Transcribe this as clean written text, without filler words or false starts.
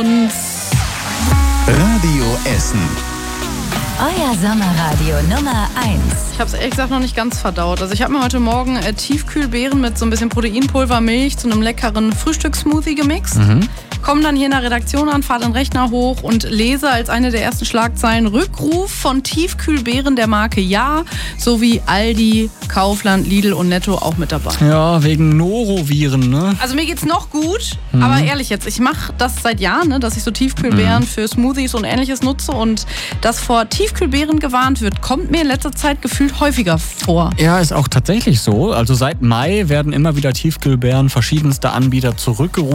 Radio Essen. Euer Sommerradio Nummer 1. Ich habe es ehrlich gesagt noch nicht ganz verdaut. Also ich habe mir heute Morgen Tiefkühlbeeren mit so ein bisschen Proteinpulver, Milch zu einem leckeren Frühstückssmoothie gemixt. Komme dann hier in der Redaktion an, fahre den Rechner hoch und lese als eine der ersten Schlagzeilen Rückruf von Tiefkühlbeeren der Marke Ja, sowie Aldi, Kaufland, Lidl und Netto auch mit dabei. Ja, wegen Noroviren, ne? Also mir geht's noch gut, aber ehrlich jetzt, ich mache das seit Jahren, ne, dass ich so Tiefkühlbeeren für Smoothies und Ähnliches nutze und dass vor Tiefkühlbeeren gewarnt wird, kommt mir in letzter Zeit gefühlt häufiger vor. Ja, ist auch tatsächlich so. Also seit Mai werden immer wieder Tiefkühlbeeren verschiedenster Anbieter zurückgerufen.